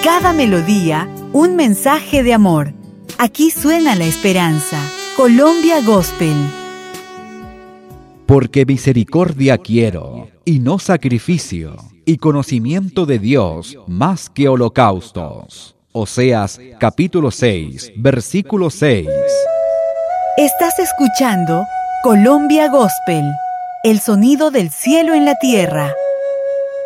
cada melodía, un mensaje de amor. Aquí suena la esperanza. Colombia Gospel. Porque misericordia quiero, y no sacrificio, y conocimiento de Dios más que holocaustos. Oseas, capítulo 6, versículo 6. Estás escuchando Colombia Gospel, el sonido del cielo en la tierra.